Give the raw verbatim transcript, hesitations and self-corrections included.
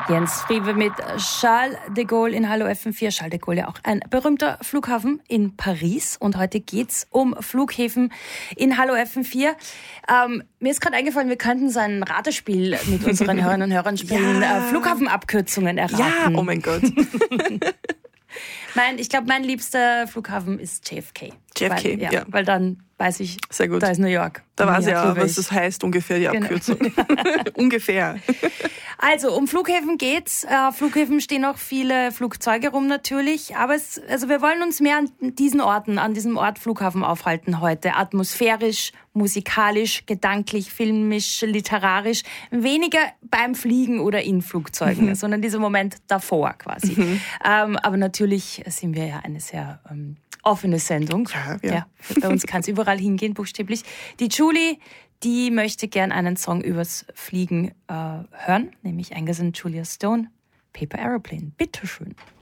Jens Friewe mit Charles de Gaulle in Hallo F M vier. Charles de Gaulle, ja auch ein berühmter Flughafen in Paris. Und heute geht's um Flughäfen in Hallo F M vier. Ähm, mir ist gerade eingefallen, wir könnten so ein Ratespiel mit unseren Hörerinnen und Hörern spielen. Ja. Äh, Flughafenabkürzungen erraten. Ja, oh mein Gott. Mein, ich glaube, mein liebster Flughafen ist J F K. J F K, weil, ja, ja. Weil dann weiß ich, sehr gut. Da ist New York. Da New weiß ich York ja, über was ich. das heißt, ungefähr die Abkürzung. Genau. Ungefähr. Also, um Flughäfen geht's. Äh, Flughäfen stehen auch viele Flugzeuge rum natürlich. Aber es, also wir wollen uns mehr an diesen Orten, an diesem Ort Flughafen aufhalten heute. Atmosphärisch, musikalisch, gedanklich, filmisch, literarisch. Weniger beim Fliegen oder in Flugzeugen, mhm. sondern dieser Moment davor quasi. Mhm. Ähm, aber natürlich sind wir ja eine sehr ähm, offene Sendung. Ja, ja. Ja, bei uns kann es überall hingehen, buchstäblich. Die Julie, die möchte gern einen Song übers Fliegen äh, hören, nämlich eingesungen Julia Stone, Paper Aeroplane. Bitteschön.